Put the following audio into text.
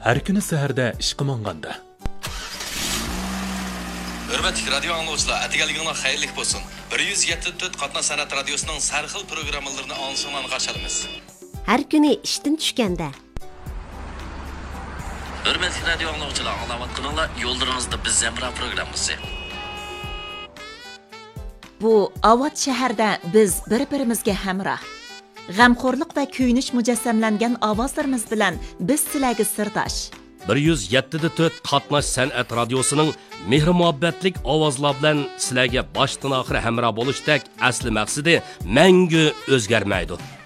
har kuni saharda ishqa monganda. Hürmetli radyo anlayıcılar, atigaliginglar xayrli bo'lsin. 174 Qatnoq san'at radiosining sarxil programmalarini ansondan qarshilamiz. Har kuni ishdan tushganda. Hürmetli radyo anlayıcılar, anglayotganinglar yo'llaringizda biz Zemra programmasi. Bu Avot shaharda biz bir-birimizga hamroh. G'amxo'rlik va kuyinish mujassamlangan ovozlarimiz bilan biz sizlarga sirdosh. 107.4 Qatnoq san'at radiosining mehr-muhabbatlik ovozlar bilan sizlarga boshdan oxir hamroh bo'lishdek asli maqsadi mangu o'zgarmaydi.